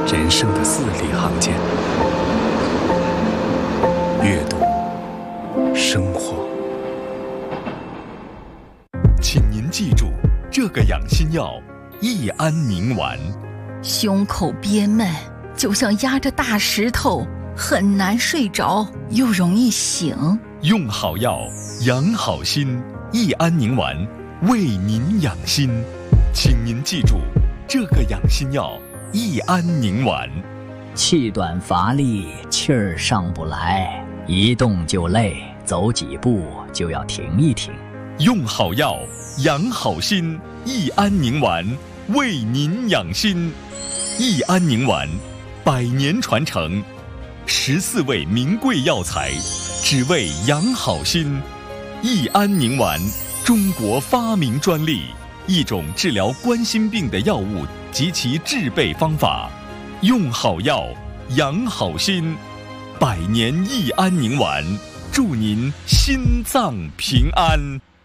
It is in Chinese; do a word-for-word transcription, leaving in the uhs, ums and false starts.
人生的字里行间，阅读生活。 请您记住，这个养心药益安宁丸。 胸口憋闷，就像压着大石头，很难睡着，又容易醒。 用好药，养好心，益安宁丸为您养心。请您记住，这个养心药益安宁丸。 气短乏力，气儿上不来，一动就累，走几步就要停一停。 用好药，养好心，益安宁丸为您养心。益安宁丸，百年传承，十四味名贵药材，只为养好心。益安宁丸，中国发明专利，一种治疗冠心病的药物及其制备方法。用好药，养好心，百年益安宁丸，祝您心脏平安。